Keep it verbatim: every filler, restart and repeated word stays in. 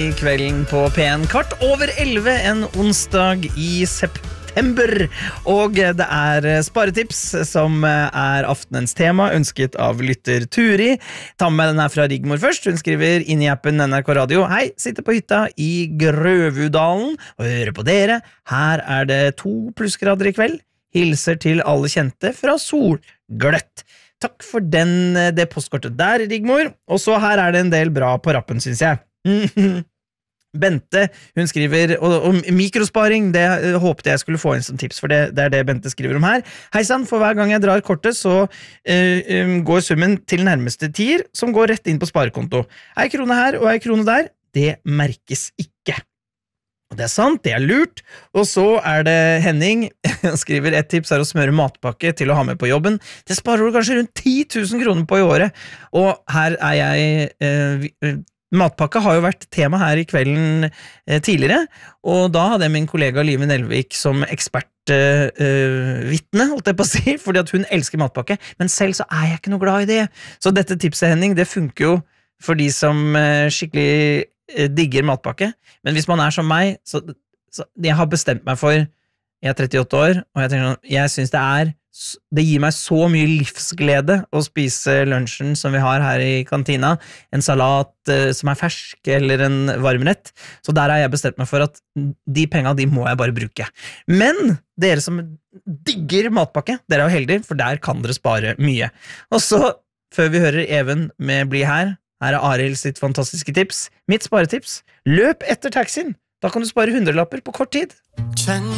kvelden på P en. Kvart over elleve en onsdag i september. Og det er sparetips som er aftenens tema, ønsket av lytter Turi. Ta med den her fra Rigmor først. Hun skriver inn i appen N R K Radio: Hei, sitter på hytta i Grøvudalen og hører på dere. Her er det to plussgrader i kveld. Hilser til alle kjente fra Solgløtt. Takk for den, det postkortet der, Rigmor. Og så her er det en del bra på rappen, synes jeg. Bente, hun skriver og, og mikrosparing, det håpte jeg skulle få inn som tips, for det, det er det Bente skriver om her. Heisan, for hver gang jeg drar kortet, så uh, um, går summen til nærmeste tier, som går rett inn på sparekonto. Ei krone her og ei krone der, det merkes ikke. Og det er sant, det er lurt. Og så er det Henning, han skriver: et tips er å smøre matpakke til å ha med på jobben. Det sparer du kanskje rundt ti tusen kroner på i året. Og her er jeg eh, matpakke har jo vært tema her i kvelden eh, tidligere, og da hadde jeg min kollega Live Nelvik som ekspert uh, vittne, holdt jeg på å si, fordi at hun elsker matpakke, men selv så er jeg ikke noe glad i det. Så dette tipset, Henning, det funker jo for de som uh, skikkelig digger matpakke, men hvis man er som meg, så, så jeg har bestemt meg for, jeg er trettiåtte år, og jeg tenker sånn, jeg synes det er, det gir meg så mye livsglede å spise lunsjen som vi har her i kantina, en salat uh, som er fersk, eller en varmrett, så der har jeg bestemt meg for at de pengene, de må jeg bare bruke. Men dere som digger matpakke, dere er jo heldige, for der kan dere spare mye. Og så, før vi hører Even med Bli her, her er Arild sitt fantastiske tips. Mitt sparetips: løp etter taxien. Da kan du spare hundrelapper på kort tid.